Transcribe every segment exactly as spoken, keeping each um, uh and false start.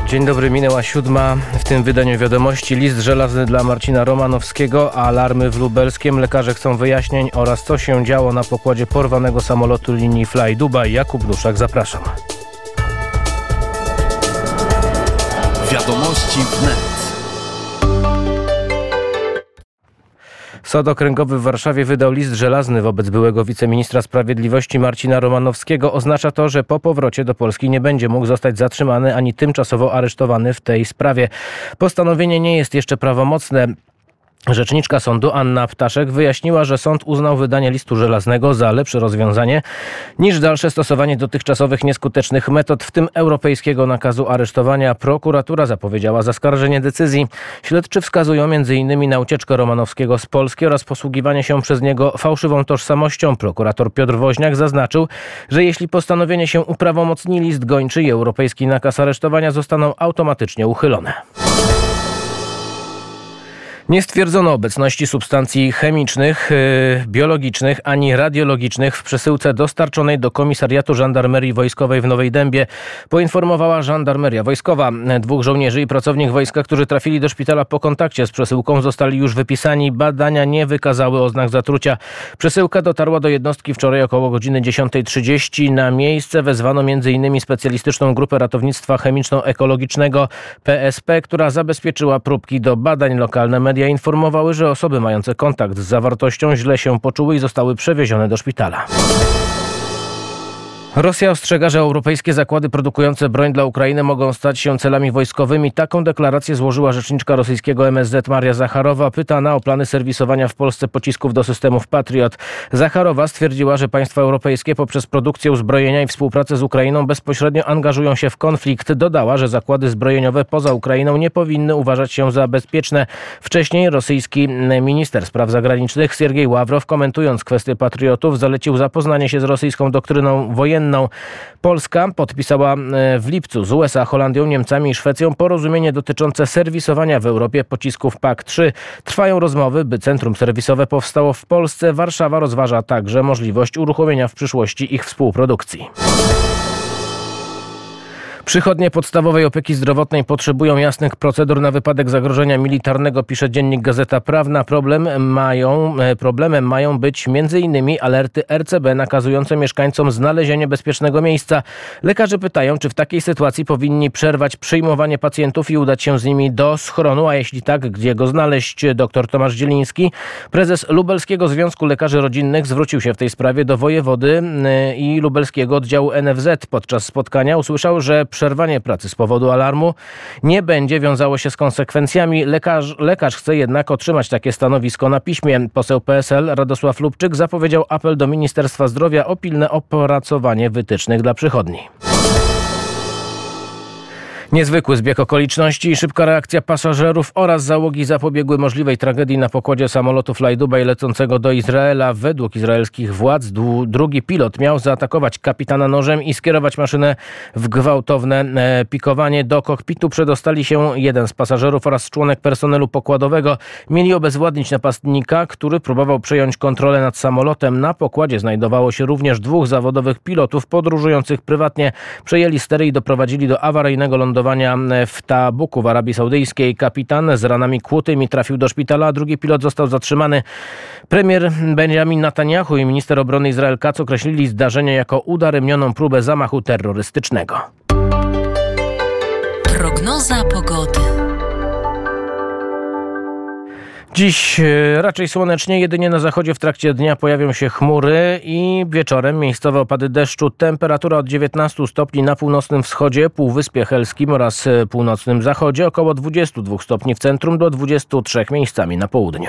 Dzień dobry, minęła siódma. W tym wydaniu wiadomości list żelazny dla Marcina Romanowskiego, alarmy w Lubelskiem, lekarze chcą wyjaśnień oraz co się działo na pokładzie porwanego samolotu linii Fly Dubai. Jakub Duszak, zapraszam. Wiadomości wnet. Sąd Okręgowy w Warszawie wydał list żelazny wobec byłego wiceministra sprawiedliwości Marcina Romanowskiego. Oznacza to, że po powrocie do Polski nie będzie mógł zostać zatrzymany ani tymczasowo aresztowany w tej sprawie. Postanowienie nie jest jeszcze prawomocne. Rzeczniczka sądu Anna Ptaszek wyjaśniła, że sąd uznał wydanie listu żelaznego za lepsze rozwiązanie niż dalsze stosowanie dotychczasowych nieskutecznych metod, w tym europejskiego nakazu aresztowania. Prokuratura zapowiedziała zaskarżenie decyzji. Śledczy wskazują między innymi na ucieczkę Romanowskiego z Polski oraz posługiwanie się przez niego fałszywą tożsamością. Prokurator Piotr Woźniak zaznaczył, że jeśli postanowienie się uprawomocni, list gończy i europejski nakaz aresztowania zostaną automatycznie uchylone. Nie stwierdzono obecności substancji chemicznych, yy, biologicznych ani radiologicznych w przesyłce dostarczonej do Komisariatu Żandarmerii Wojskowej w Nowej Dębie, poinformowała Żandarmeria Wojskowa. Dwóch żołnierzy i pracownik wojska, którzy trafili do szpitala po kontakcie z przesyłką, zostali już wypisani. Badania nie wykazały oznak zatrucia. Przesyłka dotarła do jednostki wczoraj około godziny dziesiątej trzydzieści. Na miejsce wezwano m.in. specjalistyczną grupę ratownictwa chemiczno-ekologicznego P S P, która zabezpieczyła próbki do badań. Lokalne media informowały, że osoby mające kontakt z zawartością źle się poczuły i zostały przewiezione do szpitala. Rosja ostrzega, że europejskie zakłady produkujące broń dla Ukrainy mogą stać się celami wojskowymi. Taką deklarację złożyła rzeczniczka rosyjskiego M S Z Maria Zacharowa, pytana o plany serwisowania w Polsce pocisków do systemów Patriot. Zacharowa stwierdziła, że państwa europejskie poprzez produkcję uzbrojenia i współpracę z Ukrainą bezpośrednio angażują się w konflikt. Dodała, że zakłady zbrojeniowe poza Ukrainą nie powinny uważać się za bezpieczne. Wcześniej rosyjski minister spraw zagranicznych Siergiej Ławrow, komentując kwestię Patriotów, zalecił zapoznanie się z rosyjską doktryną wojenną. Polska podpisała w lipcu z U S A, Holandią, Niemcami i Szwecją porozumienie dotyczące serwisowania w Europie pocisków P A K trzy. Trwają rozmowy, by centrum serwisowe powstało w Polsce. Warszawa rozważa także możliwość uruchomienia w przyszłości ich współprodukcji. Przychodnie podstawowej opieki zdrowotnej potrzebują jasnych procedur na wypadek zagrożenia militarnego, pisze dziennik Gazeta Prawna. Problem mają, problemem mają być między innymi alerty R C B nakazujące mieszkańcom znalezienie bezpiecznego miejsca. Lekarze pytają, czy w takiej sytuacji powinni przerwać przyjmowanie pacjentów i udać się z nimi do schronu, a jeśli tak, gdzie go znaleźć? Dr Tomasz Zieliński, prezes Lubelskiego Związku Lekarzy Rodzinnych, zwrócił się w tej sprawie do wojewody i lubelskiego oddziału N F Z. Podczas spotkania usłyszał, że przerwanie pracy z powodu alarmu nie będzie wiązało się z konsekwencjami. Lekarz, lekarz chce jednak otrzymać takie stanowisko na piśmie. Poseł P S L Radosław Lubczyk zapowiedział apel do Ministerstwa Zdrowia o pilne opracowanie wytycznych dla przychodni. Niezwykły zbieg okoliczności i szybka reakcja pasażerów oraz załogi zapobiegły możliwej tragedii na pokładzie samolotu Fly Dubai lecącego do Izraela. Według izraelskich władz drugi pilot miał zaatakować kapitana nożem i skierować maszynę w gwałtowne pikowanie. Do kokpitu przedostali się jeden z pasażerów oraz członek personelu pokładowego. Mieli obezwładnić napastnika, który próbował przejąć kontrolę nad samolotem. Na pokładzie znajdowało się również dwóch zawodowych pilotów podróżujących prywatnie. Przejęli stery i doprowadzili do awaryjnego lądowania w Tabuku w Arabii Saudyjskiej. Kapitan z ranami kłutymi trafił do szpitala, a drugi pilot został zatrzymany. Premier Benjamin Netanyahu i minister obrony Izrael Katz określili zdarzenie jako udaremnioną próbę zamachu terrorystycznego. Prognoza pogody. Dziś raczej słonecznie, jedynie na zachodzie w trakcie dnia pojawią się chmury i wieczorem miejscowe opady deszczu. Temperatura od dziewiętnastu stopni na północnym wschodzie, Półwyspie Helskim oraz północnym zachodzie, około dwudziestu dwóch stopni w centrum do dwudziestu trzech miejscami na południu.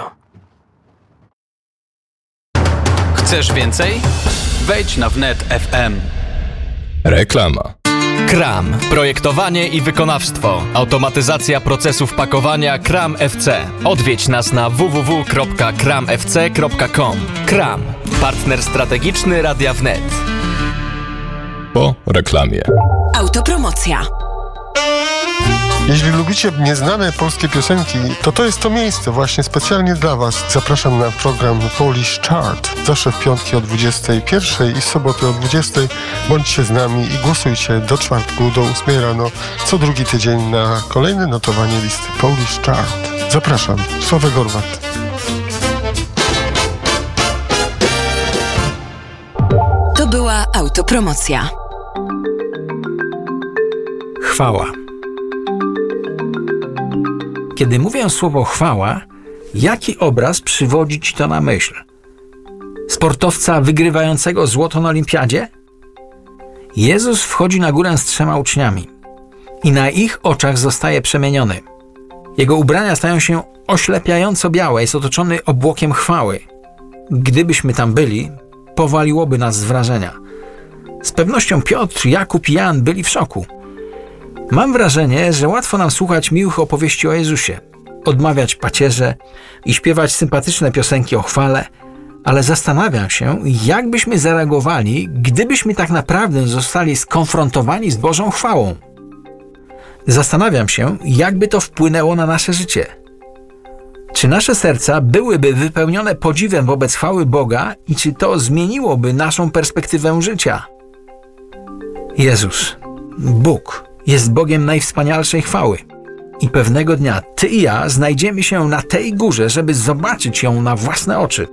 Chcesz więcej? Wejdź na wnet kropka f m. Reklama. Kram. Projektowanie i wykonawstwo. Automatyzacja procesów pakowania Kram F C. Odwiedź nas na w w w kropka kram f c kropka com. Kram. Partner strategiczny Radia Wnet. Po reklamie. Autopromocja. Jeśli lubicie nieznane polskie piosenki, to to jest to miejsce właśnie specjalnie dla Was. Zapraszam na program Polish Chart. Zawsze w piątki o dwudziestej pierwszej i w soboty o dwudziestej. Bądźcie z nami i głosujcie do czwartku, do ósmej rano, co drugi tydzień na kolejne notowanie listy Polish Chart. Zapraszam. Sławek Gorwat. To była autopromocja. Chwała. Kiedy mówię słowo chwała, jaki obraz przywodzi ci to na myśl? Sportowca wygrywającego złoto na olimpiadzie? Jezus wchodzi na górę z trzema uczniami i na ich oczach zostaje przemieniony. Jego ubrania stają się oślepiająco białe, jest otoczony obłokiem chwały. Gdybyśmy tam byli, powaliłoby nas z wrażenia. Z pewnością Piotr, Jakub i Jan byli w szoku. Mam wrażenie, że łatwo nam słuchać miłych opowieści o Jezusie, odmawiać pacierze i śpiewać sympatyczne piosenki o chwale, ale zastanawiam się, jak byśmy zareagowali, gdybyśmy tak naprawdę zostali skonfrontowani z Bożą chwałą. Zastanawiam się, jakby to wpłynęło na nasze życie. Czy nasze serca byłyby wypełnione podziwem wobec chwały Boga i czy to zmieniłoby naszą perspektywę życia? Jezus, Bóg, jest Bogiem najwspanialszej chwały. I pewnego dnia ty i ja znajdziemy się na tej górze, żeby zobaczyć ją na własne oczy.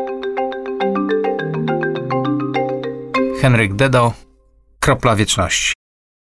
Henryk Dedo, Kropla Wieczności.